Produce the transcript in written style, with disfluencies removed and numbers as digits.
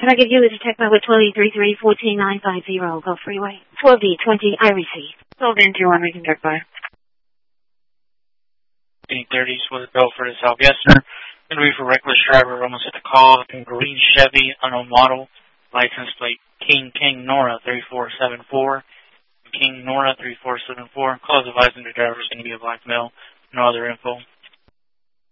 Can I give you a detect number 12D33-14950, Gulf Freeway? 12D20, I receive. 12D21, we can direct by. 1830s with a bill for the Southwestern. Going to be for reckless driver, almost at the call. Green Chevy, unknown model. License plate King Nora 3474. King Nora 3474. Call advising the driver is going to be a black male. No other info.